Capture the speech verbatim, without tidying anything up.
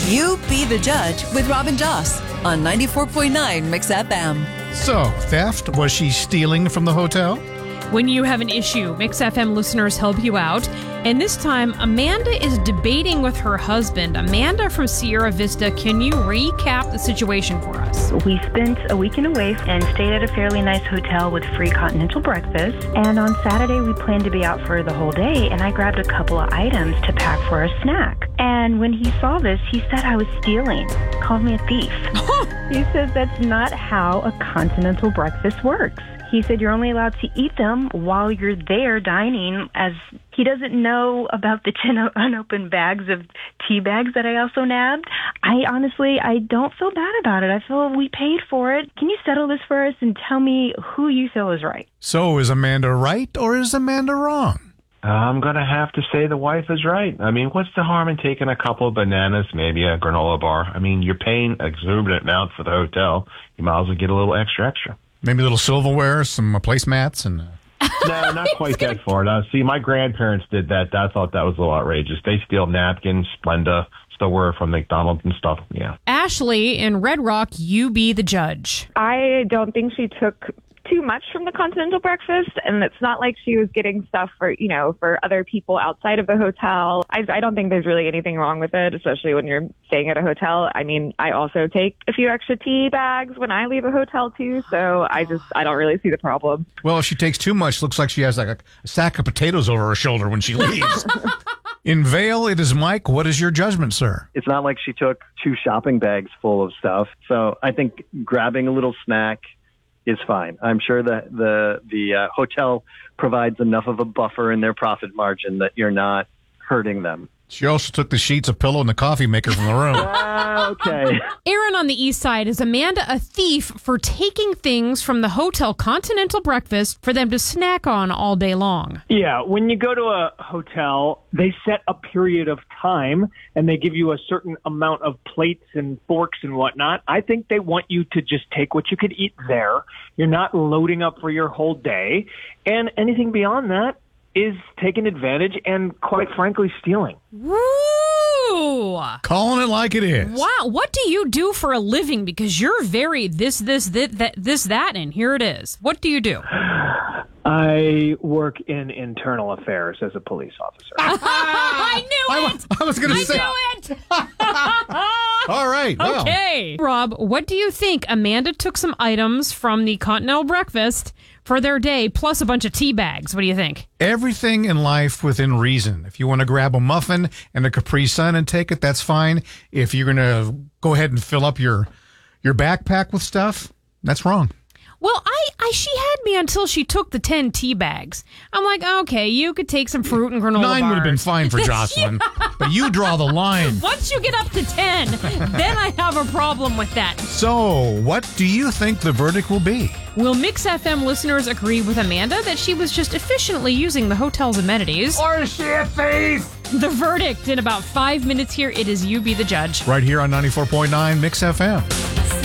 You Be the Judge with Robin Joss on ninety-four point nine Mix F M. So, theft, was she stealing from the hotel? When you have an issue, Mix F M listeners help you out. And this time, Amanda is debating with her husband. Amanda from Sierra Vista, can you recap the situation for us? We spent a weekend away and stayed at a fairly nice hotel with free continental breakfast. And on Saturday, we planned to be out for the whole day, and I grabbed a couple of items to pack for a snack. And when he saw this, he said I was stealing, called me a thief. He said that's not how a continental breakfast works. He said you're only allowed to eat them while you're there dining, as he doesn't know about the ten unopened bags of tea bags that I also nabbed. I honestly, I don't feel bad about it. I feel we paid for it. Can you settle this for us and tell me who you feel is right? So, is Amanda right or is Amanda wrong? I'm going to have to say the wife is right. I mean, what's the harm in taking a couple of bananas, maybe a granola bar? I mean, you're paying an exorbitant amount for the hotel. You might as well get a little extra extra. Maybe a little silverware, some uh, placemats, and... Uh... No, not quite that far. Now, see, my grandparents did that. I thought that was a little outrageous. They steal napkins, Splenda, silverware from McDonald's and stuff. Yeah. Ashley in Red Rock, you be the judge. I don't think she took too much from the continental breakfast, and it's not like she was getting stuff for, you know, for other people outside of the hotel. I, I don't think there's really anything wrong with it, especially when you're staying at a hotel. I mean, I also take a few extra tea bags when I leave a hotel too, so I just, I don't really see the problem. Well, if she takes too much, looks like she has like a, a sack of potatoes over her shoulder when she leaves. In Vail, it is Mike. What is your judgment, sir? It's not like she took two shopping bags full of stuff, so I think grabbing a little snack is fine. I'm sure that the the uh, hotel provides enough of a buffer in their profit margin that you're not hurting them. She also took the sheets of pillow and the coffee maker from the room. uh, okay. Aaron on the east side, is Amanda a thief for taking things from the hotel continental breakfast for them to snack on all day long? Yeah, when you go to a hotel, they set a period of time and they give you a certain amount of plates and forks and whatnot. I think they want you to just take what you could eat there. You're not loading up for your whole day. And anything beyond that is taking advantage and, quite frankly, stealing. Woo! Calling it like it is. Wow, what do you do for a living? Because you're very this, this, this, that, this, that, and here it is. What do you do? I work in internal affairs as a police officer. I knew I, it! I was going to say. I knew it! All right. Well. Okay. Rob, what do you think? Amanda took some items from the continental breakfast for their day, plus a bunch of tea bags. What do you think? Everything in life within reason. If you want to grab a muffin and a Capri Sun and take it, that's fine. If you're going to go ahead and fill up your your backpack with stuff, that's wrong. Well, I, I she had me until she took the ten tea bags. I'm like, okay, you could take some fruit and granola Nine bars. would have been fine for Jocelyn, but you draw the line. Once you get up to ten, then I have a problem with that. So, what do you think the verdict will be? Will Mix F M listeners agree with Amanda that she was just efficiently using the hotel's amenities? Or is she a thief? The verdict in about five minutes here. It is You Be the Judge. Right here on ninety-four point nine Mix F M.